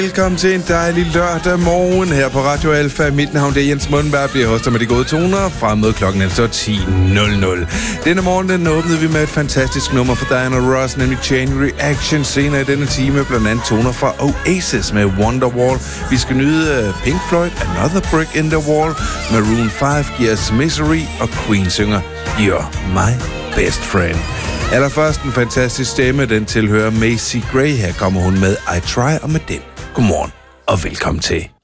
Velkommen til en dejlig lørdag morgen her på Radio Alfa. Mit navn er Jens Mundberg, bliver hoster med de gode toner frem mod klokken 10:00. Denne morgen den åbnede vi med et fantastisk nummer fra Diana Ross, nemlig Chain Reaction. Senere i denne time blandt andet toner fra Oasis med Wonderwall. Vi skal nyde Pink Floyd, Another Brick in the Wall. Maroon 5 giver os Misery, og Queen synger You're My Best Friend. Allerførst en fantastisk stemme, den tilhører Macy Gray. Her kommer hun med I Try, og med den godmorgen og velkommen til.